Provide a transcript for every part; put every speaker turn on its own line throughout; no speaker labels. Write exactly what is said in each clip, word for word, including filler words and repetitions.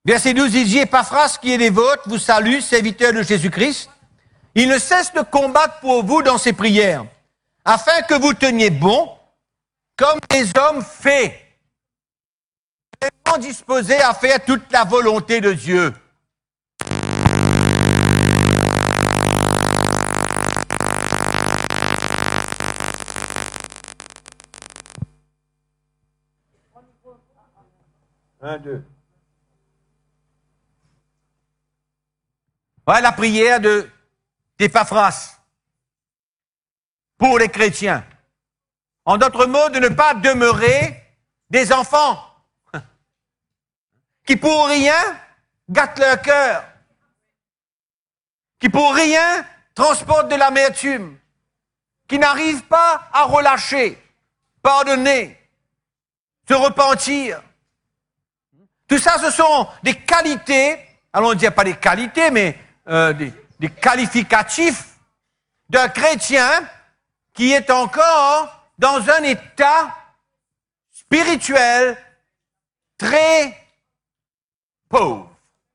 Verset douze, il dit, Épaphras, qui est des vôtres, vous salue, serviteur de Jésus-Christ. Il ne cesse de combattre pour vous dans ses prières, afin que vous teniez bon, comme les hommes faits, pleinement disposés à faire toute la volonté de Dieu. Un, deux. Voilà la prière de d'Épaphras pour les chrétiens. En d'autres mots, de ne pas demeurer des enfants qui pour rien gâtent leur cœur, qui pour rien transportent de l'amertume, qui n'arrivent pas à relâcher, pardonner, se repentir. Tout ça, ce sont des qualités, allons dire pas des qualités, mais euh, des, des qualificatifs d'un chrétien qui est encore dans un état spirituel très pauvre.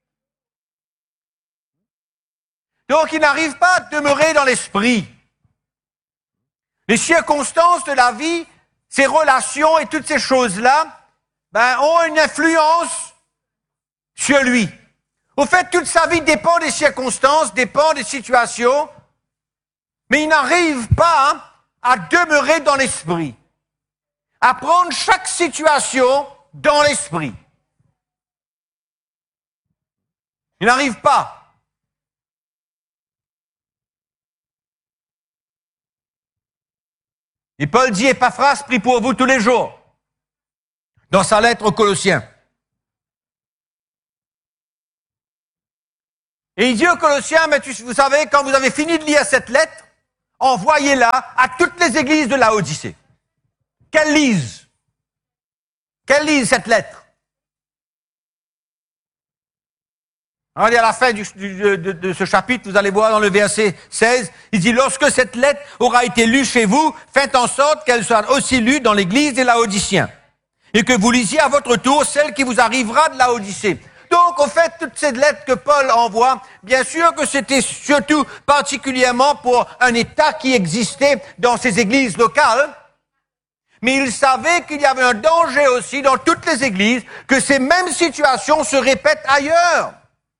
Donc, il n'arrive pas à demeurer dans l'esprit. Les circonstances de la vie, ces relations et toutes ces choses-là, ben, ont une influence sur lui. Au fait, toute sa vie dépend des circonstances, dépend des situations, mais il n'arrive pas à demeurer dans l'esprit, à prendre chaque situation dans l'esprit. Il n'arrive pas. Et Paul dit, Épaphras prie pour vous tous les jours, dans sa lettre aux Colossiens. Et il dit aux Colossiens, mais tu, vous savez, quand vous avez fini de lire cette lettre, envoyez-la à toutes les églises de Laodicée. Qu'elles lisent. Qu'elles lisent cette lettre. Regardez à la fin du, du, de, de ce chapitre, vous allez voir dans le verset seize, il dit, lorsque cette lettre aura été lue chez vous, faites en sorte qu'elle soit aussi lue dans l'église des Laodiciens. Et que vous lisiez à votre tour celle qui vous arrivera de Laodicée. Donc, au fait, toutes ces lettres que Paul envoie, bien sûr que c'était surtout particulièrement pour un État qui existait dans ces églises locales, mais il savait qu'il y avait un danger aussi dans toutes les églises, que ces mêmes situations se répètent ailleurs.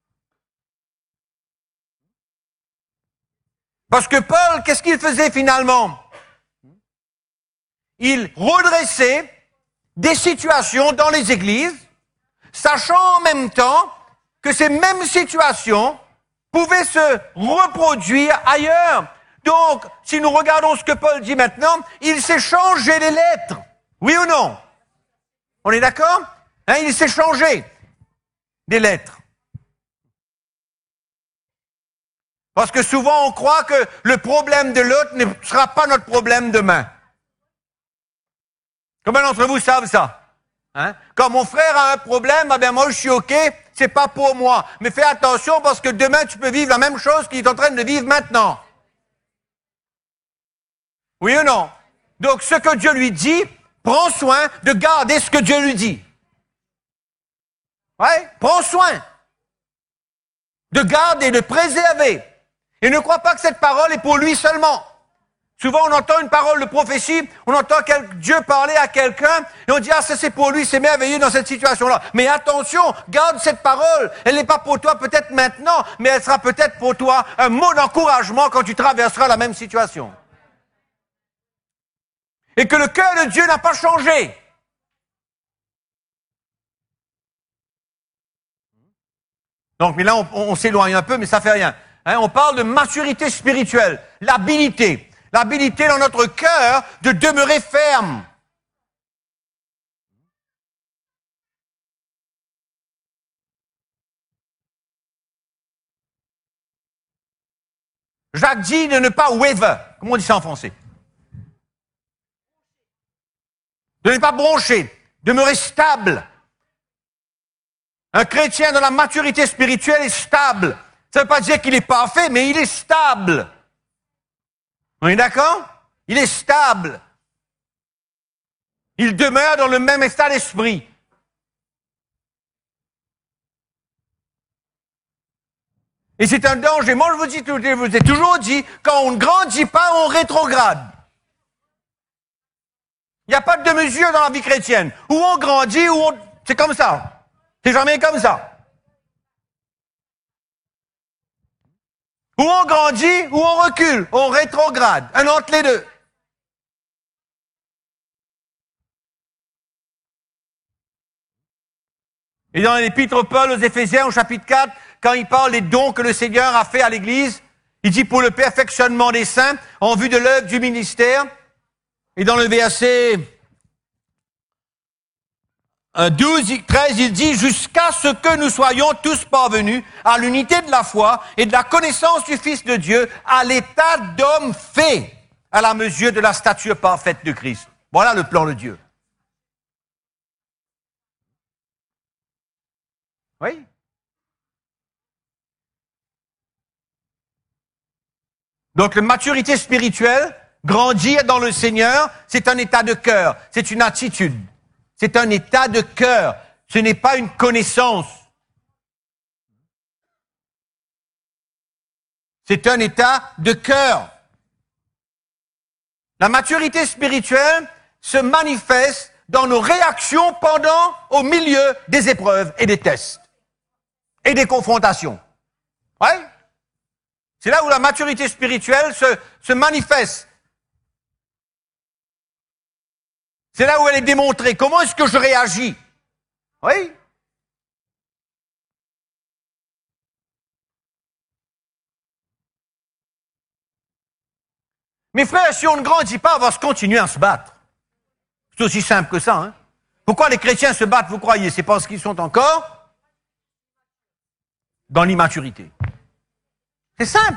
Parce que Paul, qu'est-ce qu'il faisait finalement? Il redressait des situations dans les églises, sachant en même temps que ces mêmes situations pouvaient se reproduire ailleurs. Donc, si nous regardons ce que Paul dit maintenant, il s'est changé les lettres. Oui ou non? On est d'accord? Hein, il s'est changé des lettres. Parce que souvent, on croit que le problème de l'autre ne sera pas notre problème demain. Combien d'entre vous savent ça? Hein? Quand mon frère a un problème, ah ben moi je suis OK, c'est pas pour moi. Mais fais attention parce que demain tu peux vivre la même chose qu'il est en train de vivre maintenant. Oui ou non? Donc ce que Dieu lui dit, prends soin de garder ce que Dieu lui dit. Ouais? Prends soin de garder, de préserver. Et ne crois pas que cette parole est pour lui seulement. Souvent, on entend une parole de prophétie, on entend quel, Dieu parler à quelqu'un, et on dit, ah, ça c'est pour lui, c'est merveilleux dans cette situation-là. Mais attention, garde cette parole. Elle n'est pas pour toi peut-être maintenant, mais elle sera peut-être pour toi un mot d'encouragement quand tu traverseras la même situation. Et que le cœur de Dieu n'a pas changé. Donc, mais là, on, on s'éloigne un peu, mais ça fait rien. Hein, on parle de maturité spirituelle, l'habilité. L'habilité dans notre cœur de demeurer ferme. Jacques dit de ne pas waver. Comment on dit ça en français? De ne pas broncher. Demeurer stable. Un chrétien dans la maturité spirituelle est stable. Ça ne veut pas dire qu'il est parfait, mais il est stable. On est d'accord? Il est stable. Il demeure dans le même état d'esprit. Et c'est un danger. Moi, je vous dis, je vous ai toujours dit, quand on ne grandit pas, on rétrograde. Il n'y a pas de mesure dans la vie chrétienne. Ou on grandit, ou on... C'est comme ça. C'est jamais comme ça. Ou on grandit, ou on recule. On rétrograde. Un entre les deux. Et dans l'épître Paul aux Éphésiens, au chapitre quatre, quand il parle des dons que le Seigneur a fait à l'Église, il dit pour le perfectionnement des saints, en vue de l'œuvre du ministère. Et dans le verset douze, treize, il dit, jusqu'à ce que nous soyons tous parvenus à l'unité de la foi et de la connaissance du Fils de Dieu, à l'état d'homme fait, à la mesure de la stature parfaite de Christ. Voilà le plan de Dieu. Oui. Donc, la maturité spirituelle, grandir dans le Seigneur, c'est un état de cœur, c'est une attitude, c'est un état de cœur, ce n'est pas une connaissance. C'est un état de cœur. La maturité spirituelle se manifeste dans nos réactions pendant, au milieu des épreuves et des tests et des confrontations. Ouais? C'est là où la maturité spirituelle se, se manifeste. C'est là où elle est démontrée. Comment est-ce que je réagis? Oui? Mes frères, si on ne grandit pas, on va se continuer à se battre. C'est aussi simple que ça. Hein? Pourquoi les chrétiens se battent, vous croyez? C'est parce qu'ils sont encore dans l'immaturité. C'est simple.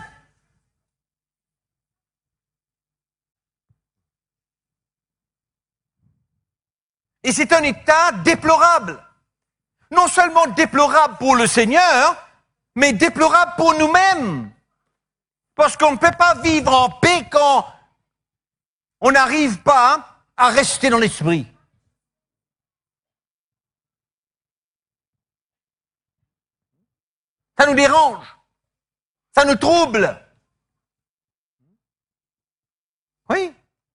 Et c'est un état déplorable. Non seulement déplorable pour le Seigneur, mais déplorable pour nous-mêmes. Parce qu'on ne peut pas vivre en paix quand on n'arrive pas à rester dans l'esprit. Ça nous dérange. Ça nous trouble. Oui.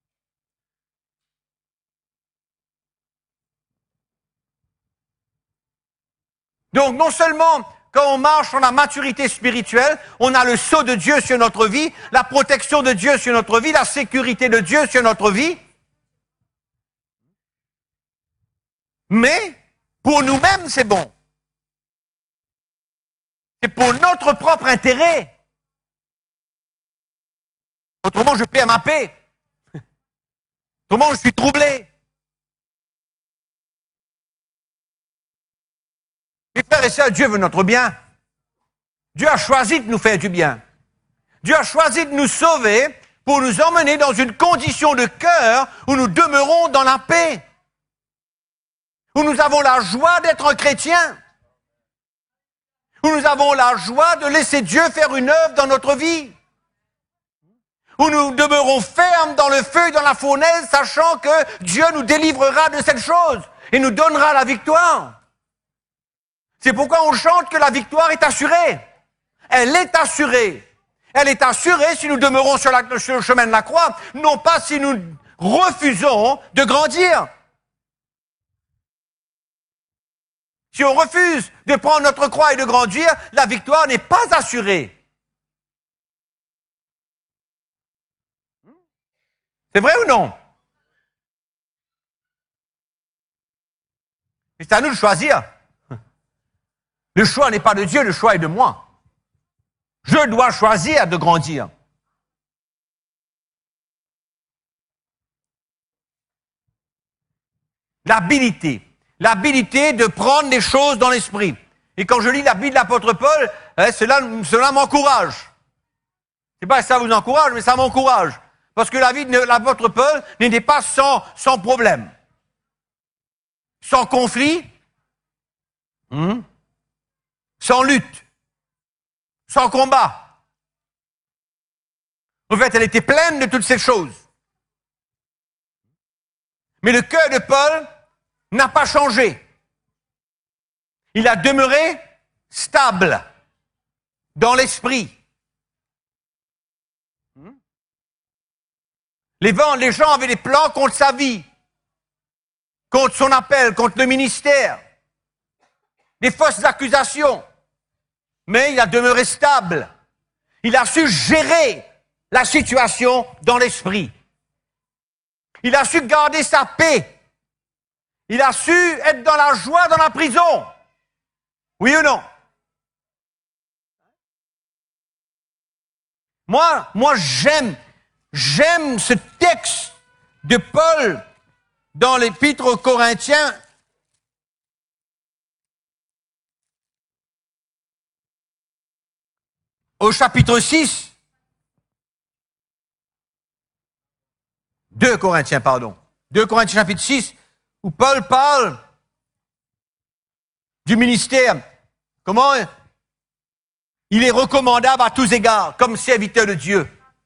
Donc, non seulement quand on marche dans la maturité spirituelle, on a le sceau de Dieu sur notre vie, la protection de Dieu sur notre vie, la sécurité de Dieu sur notre vie, mais pour nous-mêmes, c'est bon. C'est pour notre propre intérêt. Autrement, je perds ma paix. Autrement, je suis troublé. Mes frères et sœurs, Dieu veut notre bien. Dieu a choisi de nous faire du bien. Dieu a choisi de nous sauver pour nous emmener dans une condition de cœur où nous demeurons dans la paix. Où nous avons la joie d'être chrétiens. Où nous avons la joie de laisser Dieu faire une œuvre dans notre vie. Où nous demeurons fermes dans le feu et dans la fournaise, sachant que Dieu nous délivrera de cette chose et nous donnera la victoire. C'est pourquoi on chante que la victoire est assurée. Elle est assurée. Elle est assurée si nous demeurons sur, la, sur le chemin de la croix, non pas si nous refusons de grandir. Si on refuse de prendre notre croix et de grandir, la victoire n'est pas assurée. C'est vrai ou non? C'est à nous de choisir. Le choix n'est pas de Dieu, le choix est de moi. Je dois choisir de grandir. L'habilité. L'habilité de prendre des choses dans l'esprit. Et quand je lis la Bible de l'apôtre Paul, hein, cela, cela m'encourage. C'est pas que ça vous encourage, mais ça m'encourage. Parce que la vie de l'apôtre Paul n'était pas sans, sans problème. Sans conflit. Hum, sans lutte. Sans combat. En fait, elle était pleine de toutes ces choses. Mais le cœur de Paul n'a pas changé. Il a demeuré stable, dans l'esprit. Les gens, les gens avaient des plans contre sa vie, contre son appel, contre le ministère, des fausses accusations. Mais il a demeuré stable. Il a su gérer la situation dans l'esprit. Il a su garder sa paix. Il a su être dans la joie dans la prison. Oui ou non? Moi, moi j'aime, j'aime ce texte de Paul dans l'Épître aux Corinthiens. Au chapitre six. deux Corinthiens, pardon. deux Corinthiens chapitre six, où Paul parle du ministère. Comment il est recommandable à tous égards, comme serviteur de Dieu.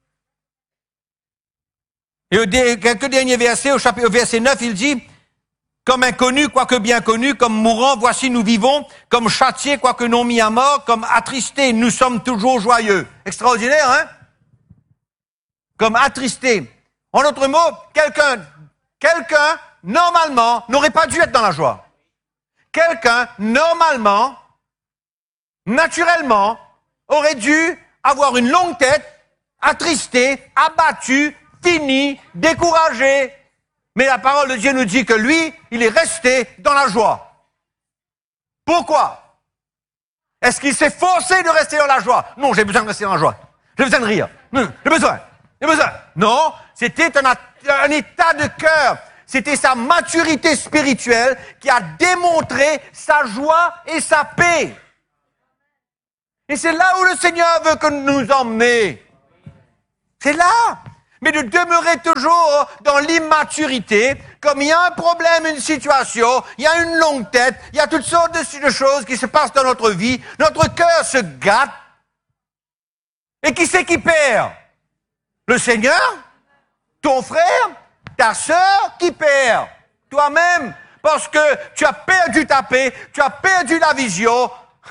Et au dé, quelques derniers versets, au chapitre, au verset neuf, il dit, comme inconnu, quoique bien connu, comme mourant, voici nous vivons, comme châtiés, quoique non mis à mort, comme attristés, nous sommes toujours joyeux. Extraordinaire, hein? Comme attristés. En d'autres mots, quelqu'un, quelqu'un, normalement, n'aurait pas dû être dans la joie. Quelqu'un, normalement, naturellement, aurait dû avoir une longue tête, attristé, abattu, fini, découragé. Mais la parole de Dieu nous dit que lui, il est resté dans la joie. Pourquoi? Est-ce qu'il s'est forcé de rester dans la joie? Non, j'ai besoin de rester dans la joie. J'ai besoin de rire. Non, j'ai besoin. J'ai besoin. Non, c'était un, un état de cœur. C'était sa maturité spirituelle qui a démontré sa joie et sa paix. Et c'est là où le Seigneur veut que nous emmener. C'est là. Mais de demeurer toujours dans l'immaturité, comme il y a un problème, une situation, il y a une longue tête, il y a toutes sortes de choses qui se passent dans notre vie, notre cœur se gâte. Et qui c'est qui perd? Le Seigneur? Ton frère? Ta sœur qui perd? Toi-même? Parce que tu as perdu ta paix, tu as perdu la vision.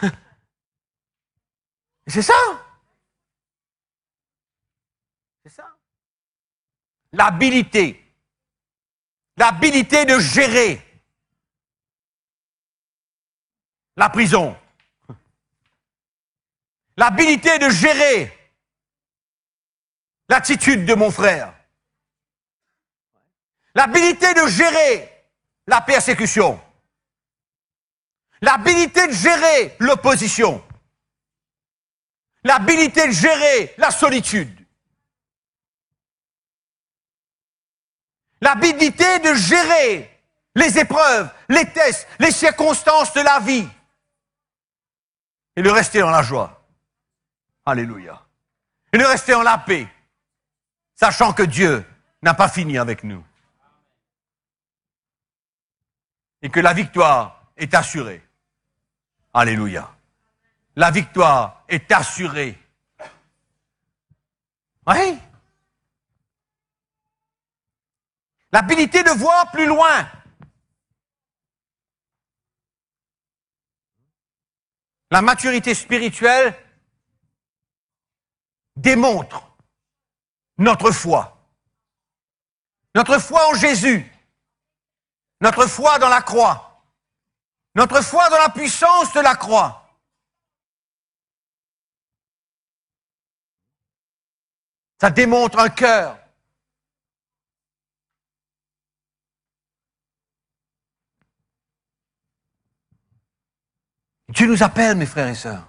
C'est ça. C'est ça. L'habilité. L'habilité de gérer la prison. L'habilité de gérer l'attitude de mon frère. L'habilité de gérer la persécution. L'habilité de gérer l'opposition. L'habilité de gérer la solitude. L'habilité de gérer les épreuves, les tests, les circonstances de la vie. Et de rester dans la joie. Alléluia. Et de rester en la paix, sachant que Dieu n'a pas fini avec nous. Et que la victoire est assurée. Alléluia. La victoire est assurée. Oui. L'habilité de voir plus loin. La maturité spirituelle démontre notre foi. Notre foi en Jésus. Notre foi dans la croix. Notre foi dans la puissance de la croix. Ça démontre un cœur. Dieu nous appelle, mes frères et sœurs.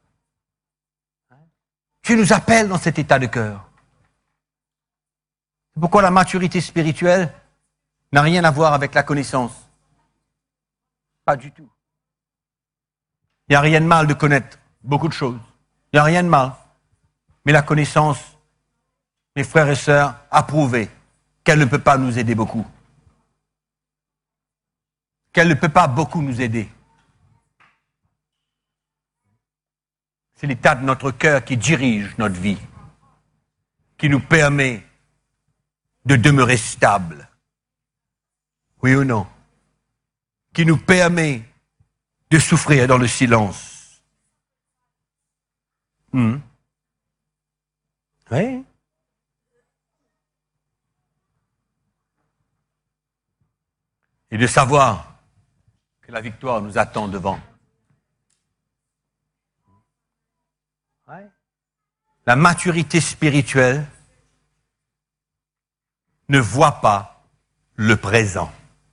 Dieu nous appelle dans cet état de cœur. C'est pourquoi la maturité spirituelle n'a rien à voir avec la connaissance. Pas du tout. Il n'y a rien de mal de connaître beaucoup de choses. Il n'y a rien de mal. Mais la connaissance, mes frères et sœurs, a prouvé qu'elle ne peut pas nous aider beaucoup. Qu'elle ne peut pas beaucoup nous aider. C'est l'état de notre cœur qui dirige notre vie, qui nous permet de demeurer stable. Oui ou non? Qui nous permet de souffrir dans le silence. Mmh. Oui. Et de savoir que la victoire nous attend devant. Ouais. La maturité spirituelle ne voit pas le présent.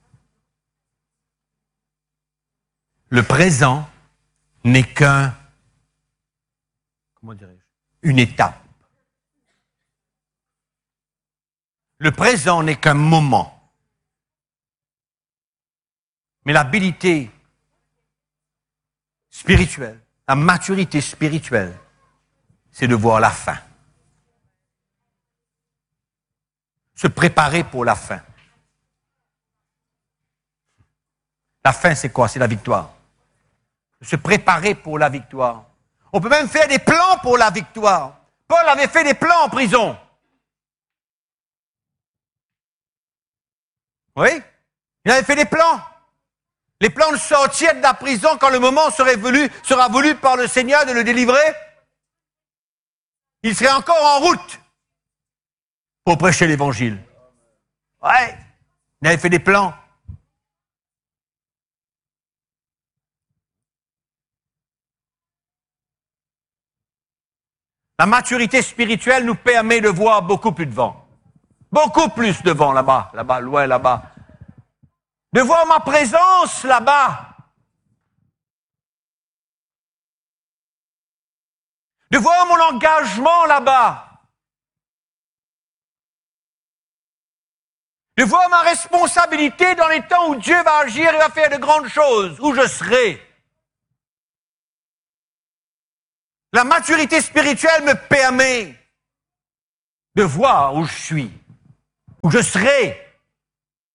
Le présent n'est qu'un, comment dirais-je, une étape. Le présent n'est qu'un moment. Mais l'habilité spirituelle, la maturité spirituelle, c'est de voir la fin. Se préparer pour la fin. La fin, c'est quoi? C'est la victoire. Se préparer pour la victoire. On peut même faire des plans pour la victoire. Paul avait fait des plans en prison. Oui? Il avait fait des plans. Les plans de sortir de la prison quand le moment serait voulu, sera voulu par le Seigneur de le délivrer. Il serait encore en route pour prêcher l'évangile. Ouais, il avait fait des plans. La maturité spirituelle nous permet de voir beaucoup plus de vent. Beaucoup plus de vent là-bas, là-bas, loin là-bas. De voir ma présence là-bas. De voir mon engagement là-bas. De voir ma responsabilité dans les temps où Dieu va agir et va faire de grandes choses, où je serai. La maturité spirituelle me permet de voir où je suis, où je serai.